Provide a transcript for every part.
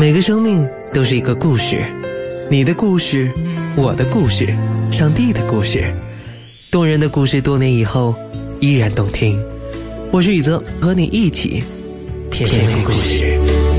每个生命都是一个故事，你的故事，我的故事，上帝的故事，动人的故事，多年以后依然动听。我是宇泽，和你一起片片故事。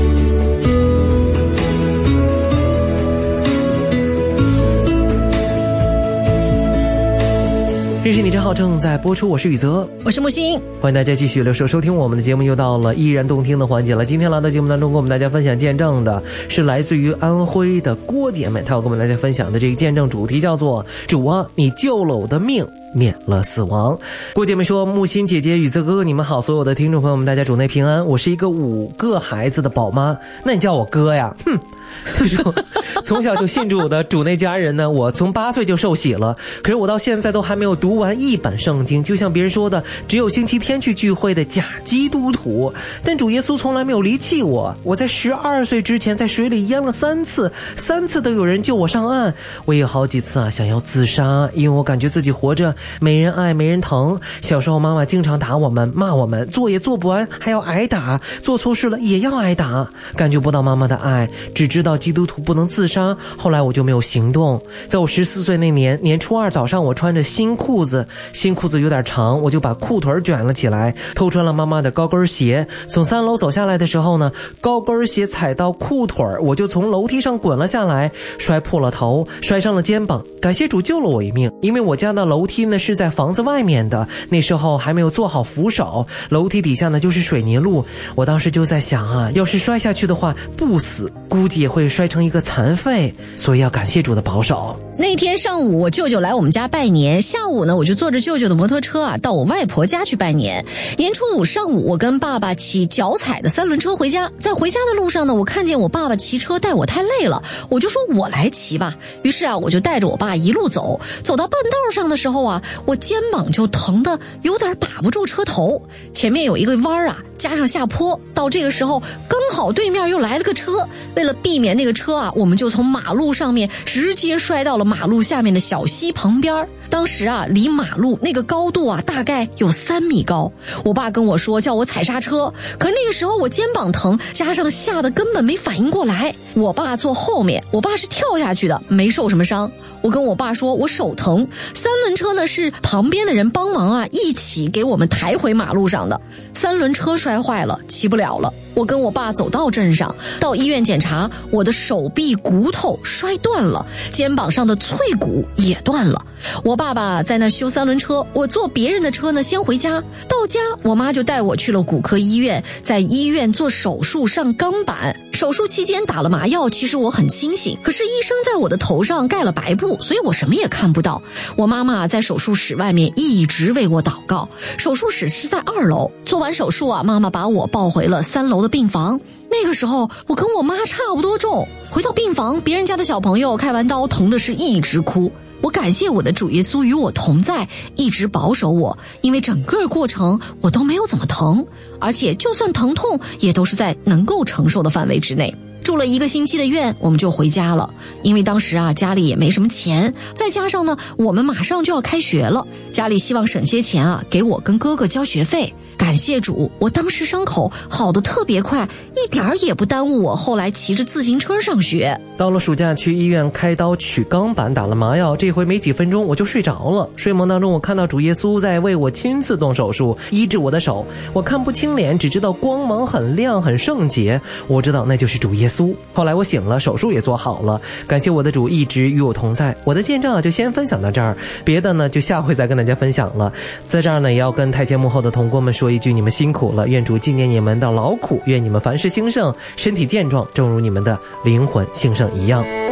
这是你真好正在播出，我是宇泽， 我是木星， 欢迎大家继续留守收听我们的节目，又到了依然动听的环节了。今天来到节目当中跟我们大家分享见证的是来自于安徽的郭姐妹，她要跟我们大家分享的这个见证主题叫做主啊，你救了我的命，免了死亡。郭姐妹说，木心姐姐、宇泽哥哥你们好，所有的听众朋友们大家主内平安。我是一个5个孩子的宝妈，那你叫我哥呀？她说从小就信主的主内家人呢，我从8岁就受洗了，可是我到现在都还没有读完一本圣经，就像别人说的只有星期天去聚会的假基督徒。但主耶稣从来没有离弃我，我在12岁之前在水里淹了3次，3次都有人救我上岸。我也有好几次想要自杀，因为我感觉自己活着没人爱没人疼。小时候妈妈经常打我们骂我们，做也做不完还要挨打，做错事了也要挨打，感觉不到妈妈的爱，只知道基督徒不能自杀。后来我就没有行动。在我14岁那年年初2早上，我穿着新裤子有点长，我就把裤腿卷了起来，偷穿了妈妈的高跟鞋。从3楼走下来的时候呢，高跟鞋踩到裤腿，我就从楼梯上滚了下来，摔破了头，摔伤了肩膀。感谢主救了我一命，因为我家的楼梯呢是在房子外面的，那时候还没有做好扶手，楼梯底下呢就是水泥路。我当时就在想啊，要是摔下去的话不死，估计也会摔成一个残废，所以要感谢主的保守。 那天上午我舅舅来我们家拜年，下午呢我就坐着舅舅的摩托车到我外婆家去拜年。年初5上午，我跟爸爸骑脚踩的3轮车回家，在回家的路上呢，我看见我爸爸骑车带我太累了，我就说我来骑吧。于是我就带着我爸一路走到半道上的时候我肩膀就疼得有点把不住车头，前面有一个弯加上下坡，到这个时候刚好对面又来了个车，为了避免那个车我们就从马路上面直接摔到了马路下面的小溪旁边。当时离马路那个高度大概有3米高。我爸跟我说叫我踩刹车，可是那个时候我肩膀疼，加上吓得根本没反应过来。我爸坐后面，我爸是跳下去的，没受什么伤。我跟我爸说我手疼，3轮车呢是旁边的人帮忙一起给我们抬回马路上的。3轮车摔坏了，骑不了了。我跟我爸走到镇上，到医院检查，我的手臂骨头摔断了，肩膀上的脆骨也断了。我爸爸在那修3轮车，我坐别人的车呢先回家。到家我妈就带我去了骨科医院，在医院做手术上钢板。手术期间打了麻药，其实我很清醒，可是医生在我的头上盖了白布，所以我什么也看不到。我妈妈在手术室外面一直为我祷告。手术室是在2楼，做完手术妈妈把我抱回了3楼的病房。那个时候我跟我妈差不多重，回到病房，别人家的小朋友开完刀疼的是一直哭。我感谢我的主耶稣与我同在，一直保守我，因为整个过程我都没有怎么疼，而且就算疼痛也都是在能够承受的范围之内。住了1个星期的院，我们就回家了，因为当时家里也没什么钱，再加上呢我们马上就要开学了，家里希望省些钱给我跟哥哥交学费。感谢主，我当时伤口好得特别快，一点儿也不耽误我后来骑着自行车上学。 到了暑假去医院开刀取钢板，打了麻药，这回没几分钟我就睡着了。睡梦当中我看到主耶稣在为我亲自动手术，医治我的手。我看不清脸，只知道光芒很亮很圣洁，我知道那就是主耶稣。后来我醒了，手术也做好了，感谢我的主一直与我同在。我的见证就先分享到这儿，别的呢就下回再跟大家分享了。在这儿呢也要跟台前幕后的同工们说一句，你们辛苦了，愿主纪念你们的劳苦，愿你们凡事兴盛，身体健壮，正如你们的灵魂兴盛一样。